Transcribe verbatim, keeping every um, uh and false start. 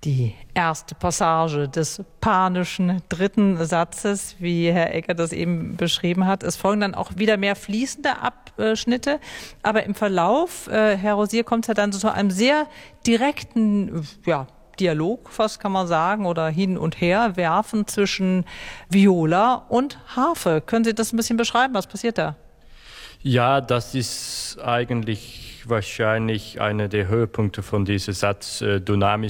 Die erste Passage des panischen dritten Satzes, wie Herr Egger das eben beschrieben hat. Es folgen dann auch wieder mehr fließende Abschnitte, aber im Verlauf, äh, Herr Rosier, kommt es ja dann so zu einem sehr direkten, ja, Dialog, fast kann man sagen, oder hin und her werfen zwischen Viola und Harfe. Können Sie das ein bisschen beschreiben? Was passiert da? Ja, das ist eigentlich wahrscheinlich einer der Höhepunkte von dieser Satzdynamik.